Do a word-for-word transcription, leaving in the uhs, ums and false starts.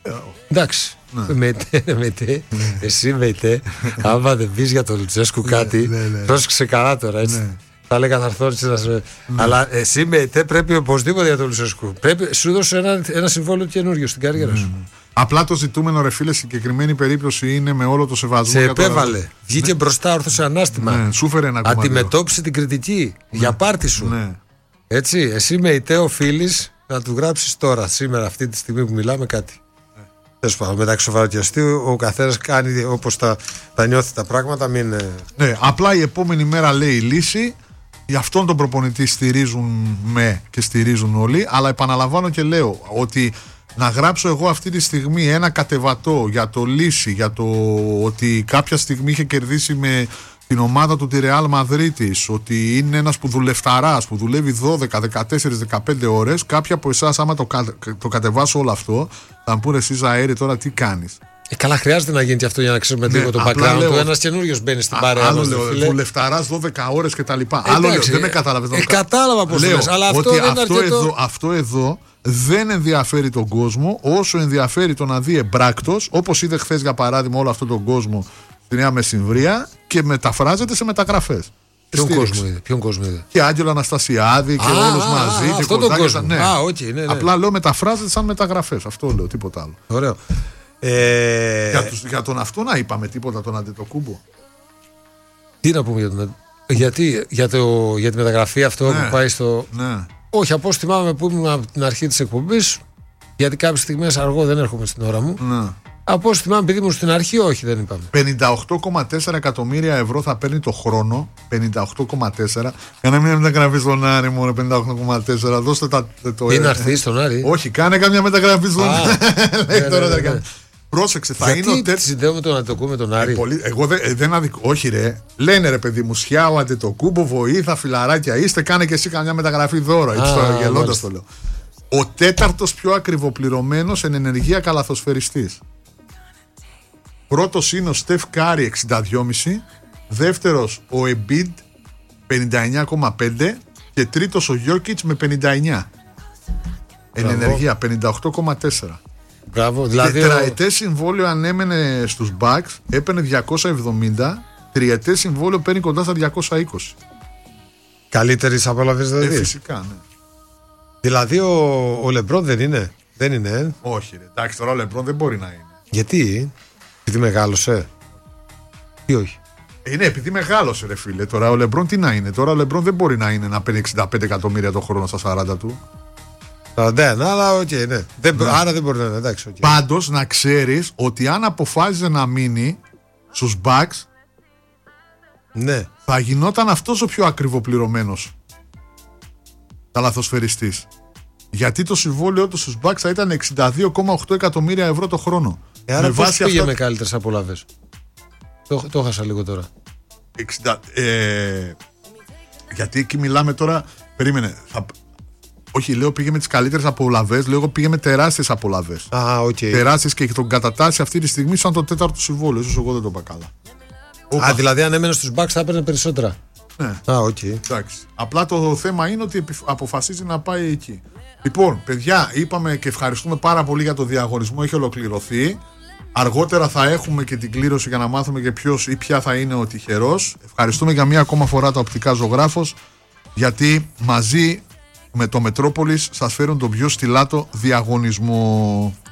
Εντάξει. Μετέ, εσύ μετέ, άμα δεν πεις για τον Λουτσέσκου κάτι, πρόσεξε καλά τώρα, έτσι. Θα λέγα θα έρθω έτσι να σε... Αλλά εσύ μετέ πρέπει οπωσδήποτε για τον Λουτσέσκου. Σου δώσω ένα, ένα συμβόλαιο καινούριο στην καριέρα σου. Απλά το ζητούμενο, ρε φίλε, συγκεκριμένη περίπτωση είναι με όλο το σεβασμό. Σε επέβαλε. Το... Βγήκε ναι. μπροστά, όρθωσε ανάστημα. Ναι, σου φέρε ένα κομμάτι. Αντιμετώπισε την κριτική ναι. για πάρτι σου. Ναι. Έτσι, εσύ με ητέ οφείλει να του γράψει τώρα, σήμερα, αυτή τη στιγμή που μιλάμε, κάτι. Τέλος πάντων, μεταξύ σοβαροτιαστή, ο καθένας κάνει όπως τα, τα νιώθει τα πράγματα. Μην... Ναι, απλά η επόμενη μέρα λέει η λύση. Γι' αυτόν τον προπονητή στηρίζουν με και στηρίζουν όλοι. Αλλά επαναλαμβάνω και λέω ότι να γράψω εγώ αυτή τη στιγμή ένα κατεβατό για το λύση, για το ότι κάποια στιγμή είχε κερδίσει με την ομάδα του τη Ρεάλ Μαδρίτης, ότι είναι ένας που δουλευταράς, που δουλεύει δώδεκα, δεκατέσσερα, δεκαπέντε ώρες. Κάποιοι από εσάς, άμα το, κα, το κατεβάσω όλο αυτό, θα μου πούνε εσείς αέρι τώρα τι κάνεις. Ε, καλά, χρειάζεται να γίνει και αυτό για να ξέρουμε ναι, λίγο το background του. Ένας καινούριος μπαίνει στην παρέα. Άλλο λέω, δουλευταράς δώδεκα ώρες κτλ. Άλλο λέω, δεν με κατάλαβες. Ε, κατάλαβα πώς λες, αλλά αυτό ότι δεν είναι αυτό αρκετό. Εδώ, αυτό εδώ δεν ενδιαφέρει τον κόσμο όσο ενδιαφέρει το να δει εμπράκτος, όπως είδε χθες για παράδειγμα όλο αυτόν τον κόσμο στη Νέα Μεσημβρία και μεταφράζεται σε μεταγραφές. Ποιον κόσμο είδε, ποιον κόσμο είδε. Και Άγγελο Αναστασιάδη και α, όλους α, μαζί. Α, και αυτό τον κόσμο. Ναι. Α, okay, ναι, ναι. Απλά λέω μεταφράζεται σαν μεταγραφές. Αυτό λέω, τίποτα άλλο. Ωραίο. Ε... Για, τους, για τον αυτό να είπαμε τίποτα τον Αντετοκούμπο. Τι να πούμε για τον Γιατί για, το, για τη μεταγραφή αυτό ναι, που πάει στο. Ναι. Όχι, από όσο θυμάμαι που ήμουν από την αρχή της εκπομπής, γιατί κάποιες στιγμές αργό δεν έρχομαι στην ώρα μου. Ναι. Από όσο θυμάμαι, επειδή ήμουν στην αρχή, όχι, δεν είπαμε. πενήντα οκτώ κόμμα τέσσερα εκατομμύρια ευρώ θα παίρνει το χρόνο. πενήντα οκτώ κόμμα τέσσερα. Κάνε μια μεταγραφή στον Άρη μου, πενήντα οκτώ κόμμα τέσσερα. Δώστε τα. Το Τι να έρθει στον Άρη. Όχι, κάνε καμιά μεταγραφή στον Άρη. Πρόσεξε, θα γιατί είναι ο τέτοιο. Συνδέουμε τον Αντετοκούμπο με τον Άρη. Ε, πολύ, εγώ δεν, δεν αδικ... Όχι, ρε. Λένε ρε παιδί μου, Σιάου, Αντετοκούμπο, βοήθα, φιλαράκια είστε. Κάνε και εσύ καμιά μεταγραφή δώρο. Έτσι, το γελώντας το λέω. Ο τέταρτος πιο ακριβοπληρωμένος εν ενεργεία καλαθοσφαιριστής. Πρώτος είναι ο Στεφ Κάρι εξήντα δύο κόμμα πέντε. Δεύτερος ο Εμπίντ πενήντα εννιά κόμμα πέντε. Και τρίτος ο Γιόκιτς με πενήντα εννιά. Εν ενεργεία πενήντα οκτώ κόμμα τέσσερα. Μπράβο, δηλαδή τετραετές ο... συμβόλαιο αν έμενε στους Bucks έπαιρνε διακόσια εβδομήντα, τριετές συμβόλαιο παίρνει κοντά στα διακόσια είκοσι. Καλύτερης απόλαυσης δηλαδή. Ε, φυσικά, ναι. Δηλαδή ο, ο Λεμπρόν δεν είναι. Δεν είναι, ε? Όχι, ρε. Εντάξει, τώρα ο Λεμπρόν δεν μπορεί να είναι. Γιατί, επειδή μεγάλωσε. Ή όχι. Είναι επειδή μεγάλωσε, ρε φίλε. Τώρα ο Λεμπρόν τι να είναι. Τώρα ο Λεμπρόν δεν μπορεί να είναι να παίρνει εξήντα πέντε εκατομμύρια το χρόνο στα σαράντα του. Ναι, αλλά οκ, okay, ναι. Δεν, ναι. Άρα δεν μπορεί να είναι, εντάξει. Okay. Πάντως να ξέρεις ότι αν αποφάσιζε να μείνει στους Bucks, ναι, θα γινόταν αυτός ο πιο ακριβοπληρωμένος καλαθοσφαιριστής. Γιατί το συμβόλαιο του στους Bucks θα ήταν εξήντα δύο κόμμα οκτώ εκατομμύρια ευρώ το χρόνο. Ε, άρα πώς πήγε αυτά... με καλύτερες απολαύες. Το, το χάσα λίγο τώρα. εξήντα, ε, γιατί εκεί μιλάμε τώρα. Περίμενε. Θα, όχι, λέω πήγε με τις καλύτερες απολαβές. Λέω πήγε με τεράστιες απολαβές. Α, οκ. Okay. Τεράστιες και τον κατατάσσει αυτή τη στιγμή σαν το τέταρτο συμβόλαιο. Ίσως εγώ δεν το είπα καλά. Α, Οπα... δηλαδή αν έμενε στους Bucks θα έπαιρνε περισσότερα. Ναι. Α, οκ. Okay. Εντάξει. Απλά το θέμα είναι ότι αποφασίζει να πάει εκεί. Λοιπόν, παιδιά, είπαμε και ευχαριστούμε πάρα πολύ για το διαγωνισμό. Έχει ολοκληρωθεί. Αργότερα θα έχουμε και την κλήρωση για να μάθουμε και ποιος ή ποια θα είναι ο τυχερός. Ευχαριστούμε για μία ακόμα φορά τα οπτικά Ζωγράφος, γιατί μαζί με το Μετρόπολης σας φέρουν τον πιο στιλάτο διαγωνισμό.